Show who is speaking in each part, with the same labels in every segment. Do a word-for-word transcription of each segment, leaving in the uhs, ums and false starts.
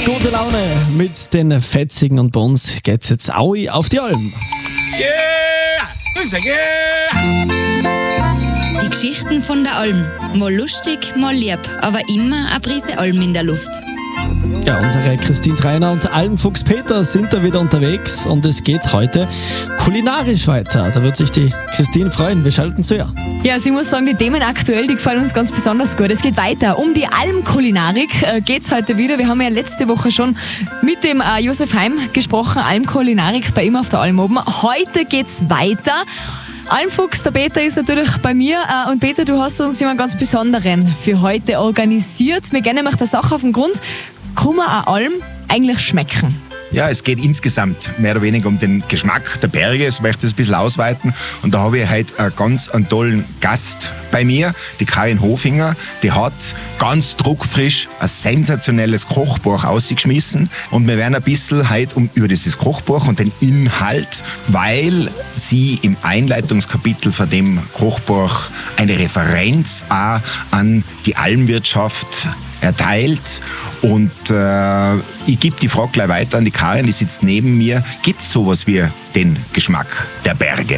Speaker 1: Gute Laune mit den Fetzigen und bei uns geht's jetzt Aui auf die Alm.
Speaker 2: Yeah! Yeah!
Speaker 3: Die Geschichten von der Alm. Mal lustig, mal lieb, aber immer eine Prise Alm in der Luft.
Speaker 1: Ja, unsere Christine Treiner und Almfuchs Peter sind da wieder unterwegs und es geht heute kulinarisch weiter. Da wird sich die Christine freuen. Wir schalten zu ihr.
Speaker 4: Ja, also ich muss sagen, die Themen aktuell, die gefallen uns ganz besonders gut. Es geht weiter. Um die Almkulinarik äh, geht es heute wieder. Wir haben ja letzte Woche schon mit dem äh, Josef Heim gesprochen, Almkulinarik bei ihm auf der Alm oben. Heute geht's weiter. Almfuchs, der Peter ist natürlich bei mir äh, und Peter, du hast uns jemanden ganz Besonderen für heute organisiert. Wir gehen nämlich der Sache auf den Grund. Kann man eine Alm eigentlich schmecken?
Speaker 2: Ja, es geht insgesamt mehr oder weniger um den Geschmack der Berge. Ich möchte das ein bisschen ausweiten. Und da habe ich heute einen ganz einen tollen Gast bei mir, die Karin Hofinger. Die hat ganz druckfrisch ein sensationelles Kochbuch ausgeschmissen. Und wir werden ein bisschen heute um, über dieses Kochbuch und den Inhalt, weil sie im Einleitungskapitel von dem Kochbuch eine Referenz auch an die Almwirtschaft erteilt. Und äh, ich gebe die Frage gleich weiter an die Karin, die sitzt neben mir. Gibt es sowas wie den Geschmack der Berge?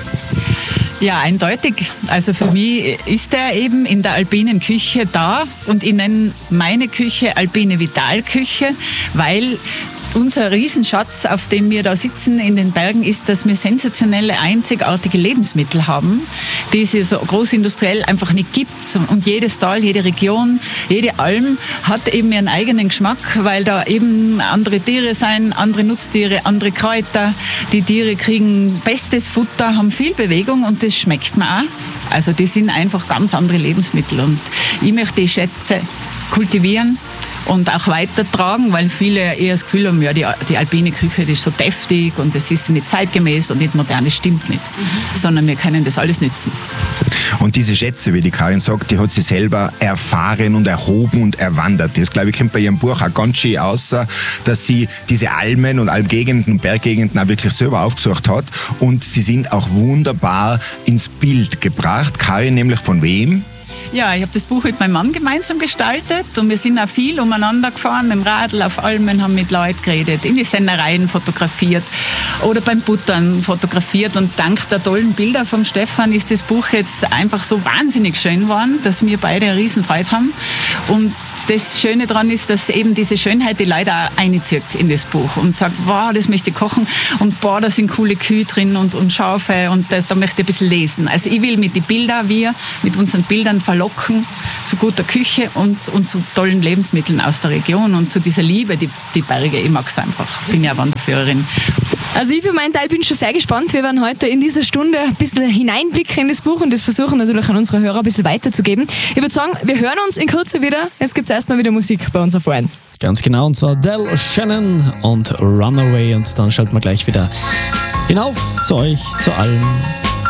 Speaker 5: Ja, eindeutig. Also für mich ist er eben in der alpinen Küche da und ich nenne meine Küche Alpine Vitalküche, weil unser Riesenschatz, auf dem wir da sitzen in den Bergen, ist, dass wir sensationelle, einzigartige Lebensmittel haben, die es so großindustriell einfach nicht gibt. Und jedes Tal, jede Region, jede Alm hat eben ihren eigenen Geschmack, weil da eben andere Tiere sein, andere Nutztiere, andere Kräuter. Die Tiere kriegen bestes Futter, haben viel Bewegung und das schmeckt mir auch. Also die sind einfach ganz andere Lebensmittel und ich möchte die Schätze kultivieren und auch weitertragen, weil viele eher das Gefühl haben, ja, die, die alpine Küche, die ist so deftig und es ist nicht zeitgemäß und nicht modern, das stimmt nicht. Mhm. Sondern wir können das alles nützen.
Speaker 2: Und diese Schätze, wie die Karin sagt, die hat sie selber erfahren und erhoben und erwandert. Das, glaube ich, kommt bei ihrem Buch auch ganz schön aus, dass sie diese Almen und Almgegenden und Berggegenden auch wirklich selber aufgesucht hat. Und sie sind auch wunderbar ins Bild gebracht. Karin, nämlich von wem?
Speaker 5: Ja, ich habe das Buch mit meinem Mann gemeinsam gestaltet und wir sind auch viel umeinander gefahren, mit dem Radl auf Almen, haben mit Leuten geredet, in die Sennereien fotografiert oder beim Buttern fotografiert und dank der tollen Bilder vom Stefan ist das Buch jetzt einfach so wahnsinnig schön geworden, dass wir beide eine Riesenfreude haben und das Schöne daran ist, dass eben diese Schönheit die Leute auch einzieht in das Buch und sagt, wow, das möchte ich kochen und boah, da sind coole Kühe drin und, und Schafe und da, da möchte ich ein bisschen lesen. Also ich will mit den Bildern, wir mit unseren Bildern verlocken zu guter Küche und, und zu tollen Lebensmitteln aus der Region und zu dieser Liebe, die, die Berge, ich mag es einfach. Ich bin ja Wanderführerin.
Speaker 4: Also ich für meinen Teil bin schon sehr gespannt. Wir werden heute in dieser Stunde ein bisschen hineinblicken in das Buch und das versuchen natürlich an unsere Hörer ein bisschen weiterzugeben. Ich würde sagen, wir hören uns in Kürze wieder. Jetzt gibt es erstmal wieder Musik bei uns auf eins.
Speaker 1: Ganz genau, und zwar Del Shannon und Runaway und dann schalten wir gleich wieder hinauf zu euch, zu Alm.